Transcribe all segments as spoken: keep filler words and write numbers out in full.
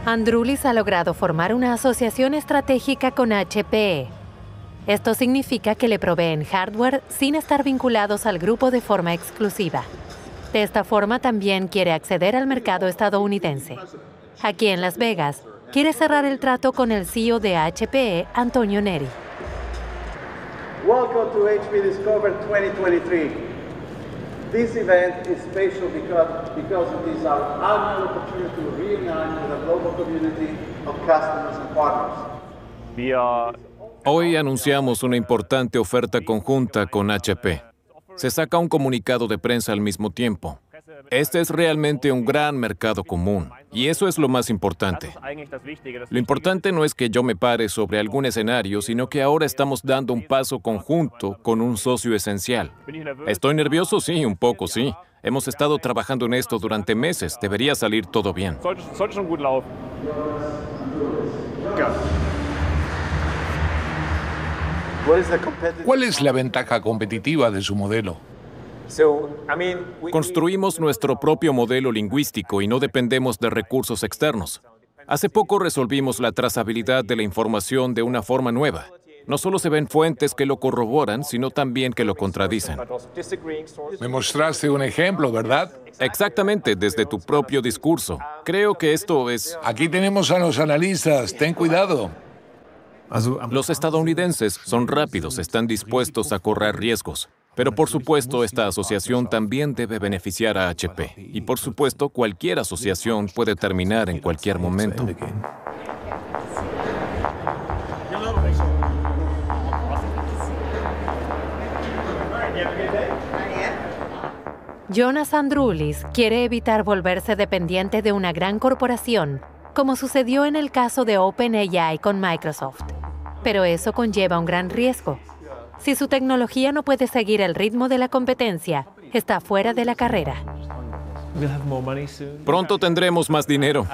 Androulis ha logrado formar una asociación estratégica con H P E. Esto significa que le proveen hardware sin estar vinculados al grupo de forma exclusiva. De esta forma también quiere acceder al mercado estadounidense. Aquí en Las Vegas, quiere cerrar el trato con el C E O de H P E, Antonio Neri. Welcome to H P Discover twenty twenty-three. This event is special because, because it is our annual opportunity to reunite with a global community of customers and partners. Hoy anunciamos una importante oferta conjunta con H P. Se saca un comunicado de prensa al mismo tiempo. Este es realmente un gran mercado común, y eso es lo más importante. Lo importante no es que yo me pare sobre algún escenario, sino que ahora estamos dando un paso conjunto con un socio esencial. ¿Estoy nervioso? Sí, un poco, sí. Hemos estado trabajando en esto durante meses. Debería salir todo bien. ¿Cuál es la ventaja competitiva de su modelo? Construimos nuestro propio modelo lingüístico y no dependemos de recursos externos. Hace poco resolvimos la trazabilidad de la información de una forma nueva. No solo se ven fuentes que lo corroboran, sino también que lo contradicen. Me mostraste un ejemplo, ¿verdad? Exactamente, desde tu propio discurso. Creo que esto es... Aquí tenemos a los analistas, ten cuidado. Los estadounidenses son rápidos, están dispuestos a correr riesgos. Pero por supuesto, esta asociación también debe beneficiar a H P. Y por supuesto, cualquier asociación puede terminar en cualquier momento. Jonas Androulis quiere evitar volverse dependiente de una gran corporación, como sucedió en el caso de OpenAI con Microsoft. Pero eso conlleva un gran riesgo. Si su tecnología no puede seguir el ritmo de la competencia, está fuera de la carrera. Pronto tendremos más dinero.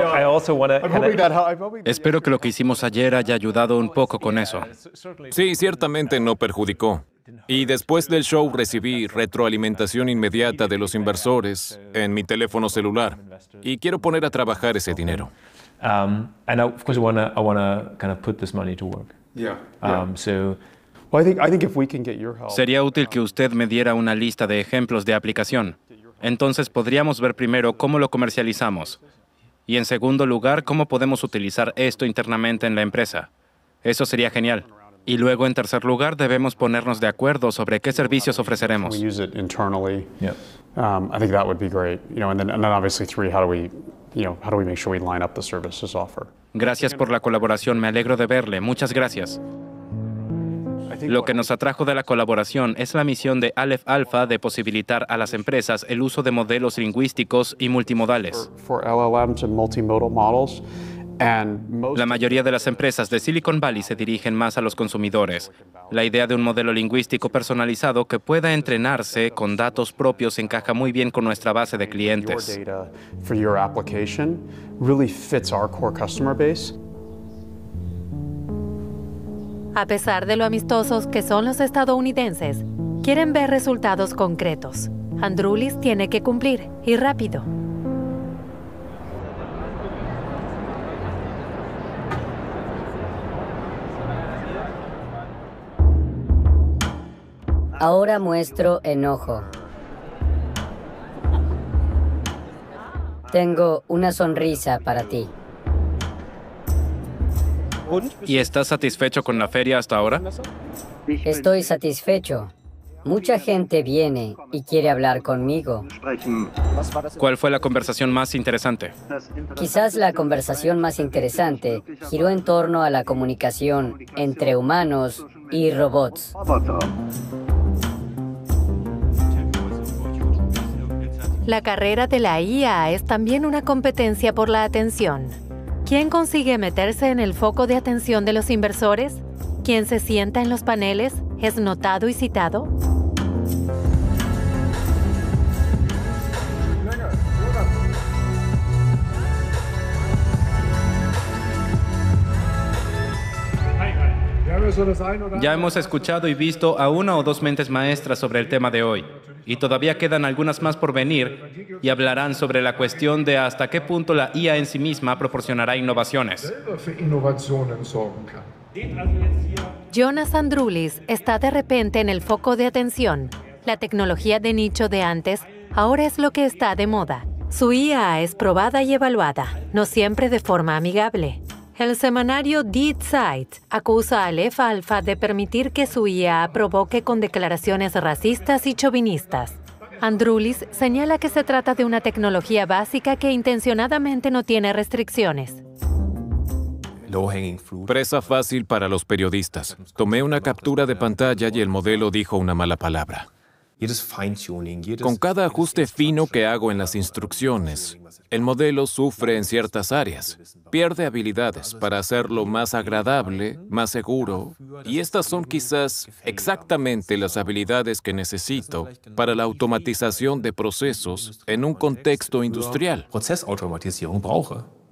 Espero que lo que hicimos ayer haya ayudado un poco con eso. Sí, ciertamente no perjudicó. Y después del show recibí retroalimentación inmediata de los inversores en mi teléfono celular. Y quiero poner a trabajar ese dinero. Um, and of course, I want to I want to kind of put this money to work. Yeah. yeah. Um, so, well, I think I think if we can get your help. Sería útil que usted me diera una lista de ejemplos de aplicación. Entonces podríamos ver primero cómo lo comercializamos. Y en segundo lugar, cómo podemos utilizar esto internamente en la empresa. Eso sería genial. Y luego, en tercer lugar, debemos ponernos de acuerdo sobre qué servicios ofreceremos. We use it internally. Yeah. Um, I think that would be great. You know, and then and then obviously three, how do we You know, how do we make sure we line up the services offer? Gracias por la colaboración, me alegro de verle. Muchas gracias. Lo que nos atrajo de la colaboración es la misión de Aleph Alpha de posibilitar a las empresas el uso de modelos lingüísticos y multimodales. For, for L L Ms and multimodal models. La mayoría de las empresas de Silicon Valley se dirigen más a los consumidores. La idea de un modelo lingüístico personalizado que pueda entrenarse con datos propios encaja muy bien con nuestra base de clientes. A pesar de lo amistosos que son los estadounidenses, quieren ver resultados concretos. Androulis tiene que cumplir, y rápido. Ahora muestro enojo. Tengo una sonrisa para ti. ¿Y estás satisfecho con la feria hasta ahora? Estoy satisfecho. Mucha gente viene y quiere hablar conmigo. ¿Cuál fue la conversación más interesante? Quizás la conversación más interesante giró en torno a la comunicación entre humanos y robots. La carrera de la I A es también una competencia por la atención. ¿Quién consigue meterse en el foco de atención de los inversores? ¿Quién se sienta en los paneles? ¿Es notado y citado? Ya hemos escuchado y visto a una o dos mentes maestras sobre el tema de hoy. Y todavía quedan algunas más por venir y hablarán sobre la cuestión de hasta qué punto la I A en sí misma proporcionará innovaciones. Jonas Androulis está de repente en el foco de atención. La tecnología de nicho de antes ahora es lo que está de moda. Su I A es probada y evaluada, no siempre de forma amigable. El semanario Die Zeit acusa a Aleph Alpha de permitir que su I A provoque con declaraciones racistas y chauvinistas. Androulis señala que se trata de una tecnología básica que intencionadamente no tiene restricciones. Presa fácil para los periodistas. Tomé una captura de pantalla y el modelo dijo una mala palabra. Con cada ajuste fino que hago en las instrucciones, el modelo sufre en ciertas áreas. Pierde habilidades para hacerlo más agradable, más seguro, y estas son quizás exactamente las habilidades que necesito para la automatización de procesos en un contexto industrial.